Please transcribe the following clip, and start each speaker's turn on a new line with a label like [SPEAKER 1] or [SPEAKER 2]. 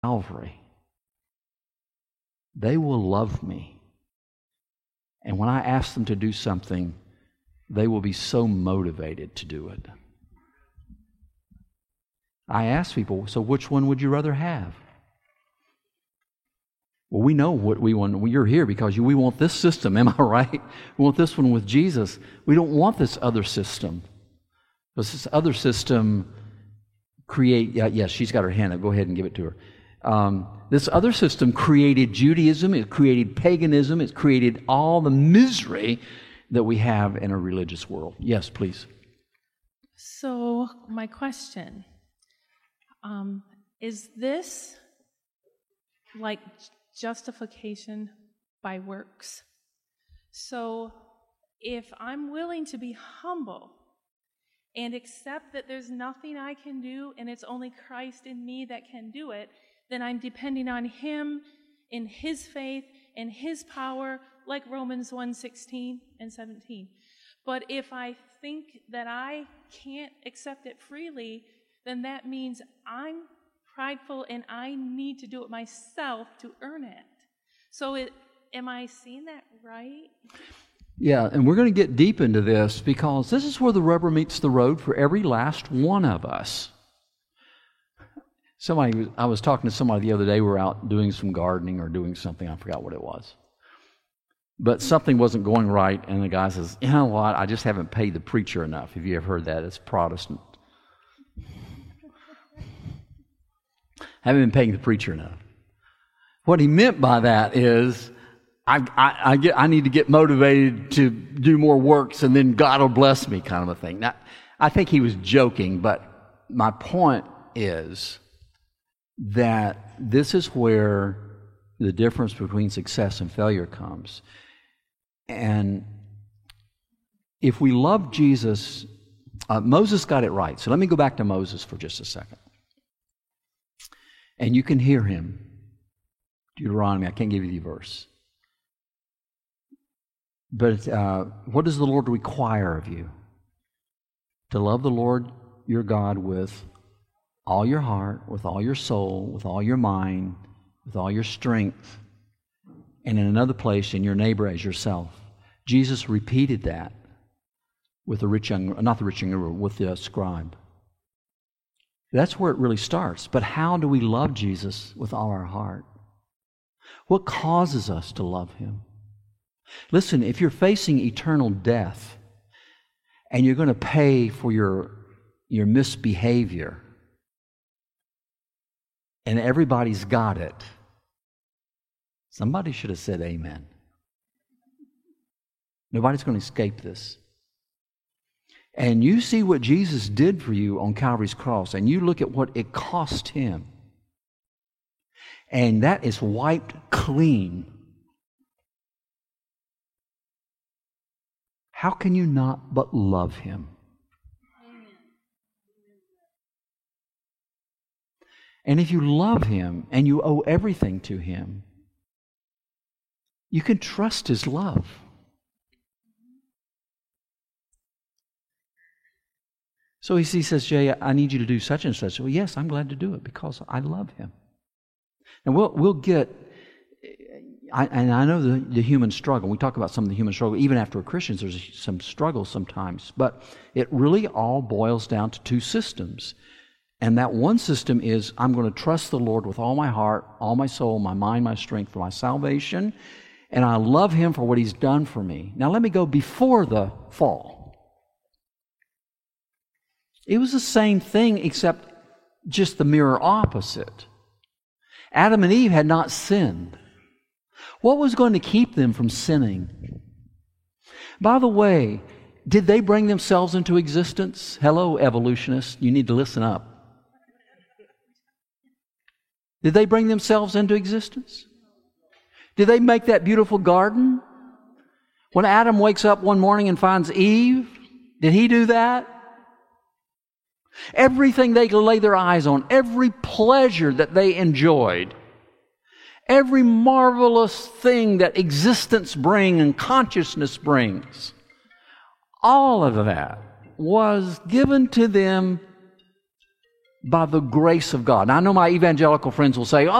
[SPEAKER 1] Calvary, they will love me. And when I ask them to do something, they will be so motivated to do it. I ask people, so which one would you rather have? Well, we know what we want. You're here because we want this system, am I right? We want this one with Jesus. We don't want this other system. Because this other system yes, she's got her hand up. Go ahead and give it to her. This other system created Judaism, it created paganism, it created all the misery that we have in a religious world. Yes, please.
[SPEAKER 2] So, my question, is this like justification by works? So, if I'm willing to be humble and accept that there's nothing I can do and it's only Christ in me that can do it, then I'm depending on Him in His faith and His power, like Romans 1:16 and 17. But if I think that I can't accept it freely, then that means I'm prideful and I need to do it myself to earn it. So am I seeing that right?
[SPEAKER 1] Yeah, and we're going to get deep into this because this is where the rubber meets the road for every last one of us. I was talking to somebody the other day. We were out doing some gardening or doing something. I forgot what it was. But something wasn't going right, and the guy says, you know what, I just haven't paid the preacher enough. Have you ever heard that? It's Protestant. Haven't been paying the preacher enough. What he meant by that is, I need to get motivated to do more works, and then God will bless me, kind of a thing. Now, I think he was joking, but my point is that this is where the difference between success and failure comes. And if we love Jesus, Moses got it right. So let me go back to Moses for just a second. And you can hear him. Deuteronomy, I can't give you the verse. But what does the Lord require of you? To love the Lord your God with all your heart, with all your soul, with all your mind, with all your strength, and in another place, in your neighbor as yourself. Jesus repeated that with the rich young, not the rich young ruler, with the scribe. That's where it really starts. But how do we love Jesus with all our heart? What causes us to love Him? Listen, if you're facing eternal death and you're going to pay for your misbehavior, and everybody's got it, somebody should have said amen. Nobody's going to escape this. And you see what Jesus did for you on Calvary's cross, and you look at what it cost Him, and that is wiped clean. How can you not but love Him? And if you love Him and you owe everything to Him, you can trust His love. So he says, Jay, I need you to do such and such. Well, yes, I'm glad to do it because I love Him. And we'll get, I know the human struggle. We talk about some of the human struggle. Even after Christians, there's some struggle sometimes. But it really all boils down to two systems. And that one system is, I'm going to trust the Lord with all my heart, all my soul, my mind, my strength for my salvation. And I love Him for what He's done for me. Now let me go before the fall. It was the same thing except just the mirror opposite. Adam and Eve had not sinned. What was going to keep them from sinning? By the way, did they bring themselves into existence? Hello, evolutionists, you need to listen up. Did they bring themselves into existence? Did they make that beautiful garden? When Adam wakes up one morning and finds Eve, did he do that? Everything they could lay their eyes on, every pleasure that they enjoyed, every marvelous thing that existence brings and consciousness brings, all of that was given to them by the grace of God. Now, I know my evangelical friends will say,